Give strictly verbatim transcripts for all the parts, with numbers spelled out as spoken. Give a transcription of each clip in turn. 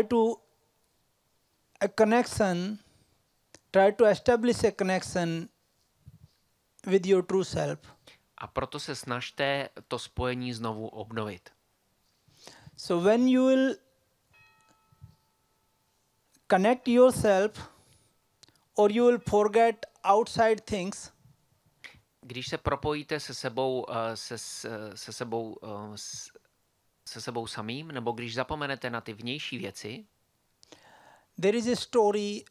to a connection, try to establish a connection with your true self. A proto se snažte to spojení znovu obnovit. So when you will connect yourself, or you will forget outside things, Když se propojíte se sebou, uh, se, se, sebou, uh, se sebou samým, nebo když zapomenete na ty vnější věci, there is a story.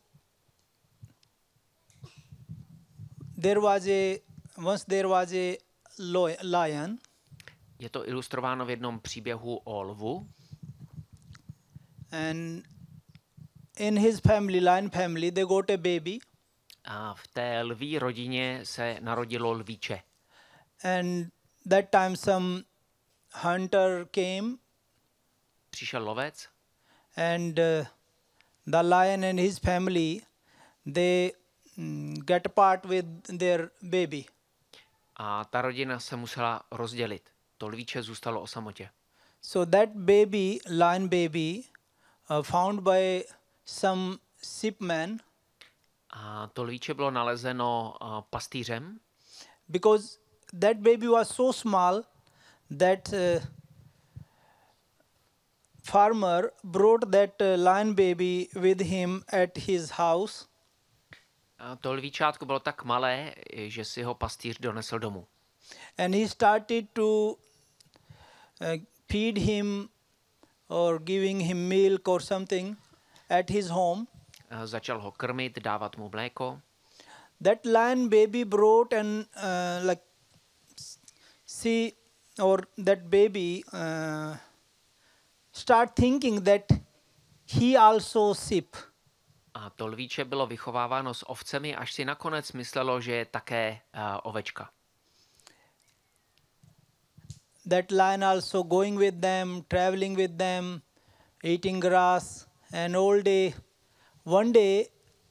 There was a once there was a lion. je to ilustrováno v jednom příběhu o lvu. And in his family, lion family, they got a baby. A v té lví rodině se narodilo lvíče. And that time some hunter came. Přišel lovec. And uh, the lion and his family, they mm, get apart with their baby. A ta rodina se musela rozdělit. To lvíče zůstalo o samotě. So that baby, lion baby, uh, found by some sheepman. A to lvíče bylo nalezeno uh, pastýřem. Because that baby was so small that uh, farmer brought that uh, lion baby with him at his house. A to lvíčátko bylo tak malé, že si ho pastýř donesl domů. And he started to uh, feed him or giving him milk or something at his home. A začal ho krmit, dávat mu mléko. That lion baby brought and uh, like see or that baby uh, start thinking that he also sheep. A to lvíče bylo vychováváno s ovcemi, až si nakonec myslelo, že je také uh, ovečka. That lion also going with them, traveling with them, eating grass, and all day. One day,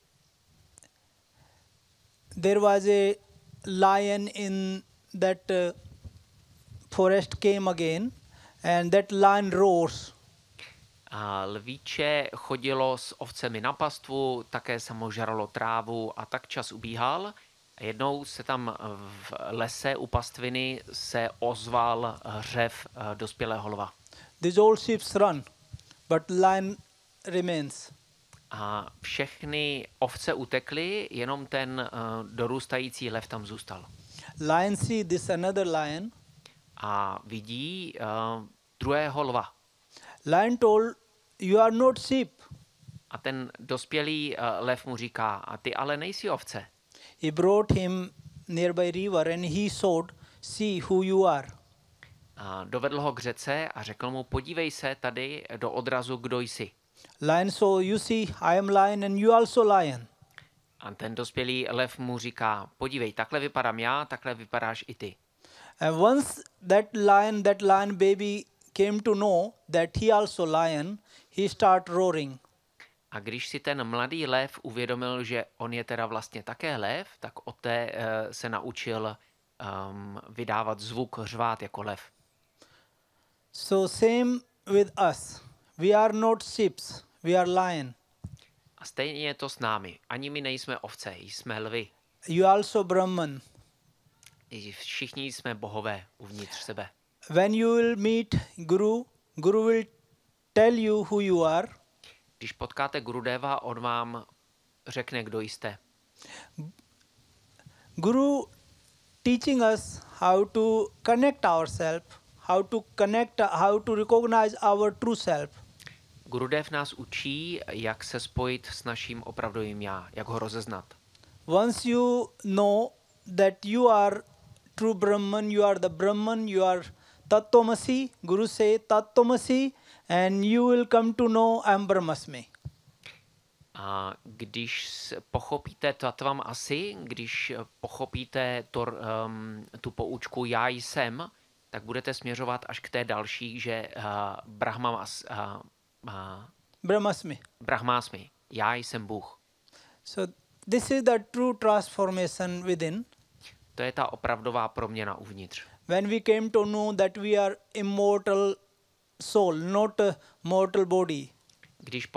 there was a lion in that uh, forest came again, and that lion roars. A lvíče chodilo s ovcemi na pastvu, také samožralo trávu a tak čas ubíhal. A jednou se tam v lese u pastviny se ozval hřev dospělého lva. These all sheep run, but lion remains. A všechny ovce utekly, jenom ten uh, dorůstající lev tam zůstal. Lion see this another lion. A vidí uh, druhého lva. Lion told, you are not sheep. A ten dospělý uh, lev mu říká, a ty ale nejsi ovce. He brought him nearby river and he showed, see who you are. A dovedl ho k řece a řekl mu, podívej se tady do odrazu, kdo jsi. Lion saw, you see, I am lion and you also lion. A ten dospělý lev mu říká, podívej, takhle vypadám já, takhle vypadáš i ty. And once that lion, that lion baby came to know that he also lion, he start roaring. A když si ten mladý lev uvědomil, že on je teda vlastně také lev, tak od té uh, se naučil um, vydávat zvuk, řvát jako lev. So same with us. We are not sheep, we are lion. A stejně je to s námi. Ani my nejsme ovce, jsme lvy. You also Brahman. Všichni jsme bohové uvnitř sebe. When you will meet Guru, Guru will tell you who you are. Když potkáte Gurudeva, on vám řekne, kdo jste. Guru teaching us how to connect ourselves, how to connect, how to recognize our true self. Gurudev nás učí, jak se spojit s naším opravdovým já, jak ho rozeznat. Once you know that you are true Brahman, you are the Brahman, you are Tattvamasi, Guru say Tattvamasi, and you will come to know I am Brahmasmi. A když pochopíte Tattvam Asi, když pochopíte to, um, tu poučku já jsem, tak budete směřovat až k té další, že uh, Brahmas, uh, uh, Brahmasmi. Brahmásmi, já jsem Bůh. So this is the true transformation within. To je ta opravdová proměna uvnitř. When we came to know that we are immortal soul, not a mortal body. Když